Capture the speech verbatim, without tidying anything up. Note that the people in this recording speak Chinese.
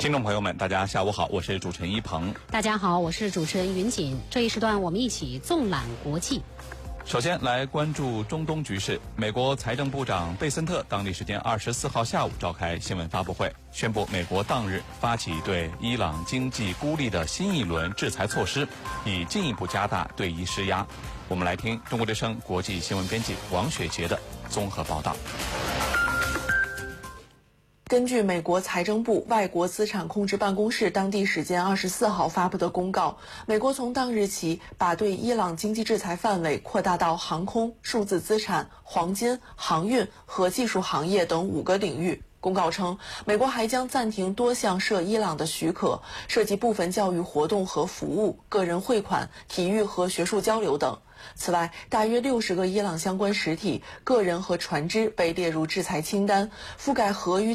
听众朋友们，大家下午好，我是主持人一鹏。 大家好，我是主持人云锦。这一时段我们一起纵览国际。 首先来关注中东局势。美国财政部长贝森特当地时间二十四号下午召开新闻发布会，宣布美国当日发起对伊朗经济孤立的新一轮制裁措施，以进一步加大对伊施压。我们来听中国之声国际新闻编辑王雪杰的综合报道。 根据美国财政部外国资产控制办公室当地时间二十四号发布的公告，美国从当日起把对伊朗经济制裁范围扩大到航空、数字资产、黄金、航运和技术行业等五个领域。公告称，美国还将暂停多项涉伊朗的许可，涉及部分教育活动和服务、个人汇款、体育和学术交流等。此外，大约六十个伊朗相关实体、个人和船只被列入制裁清单，覆盖核与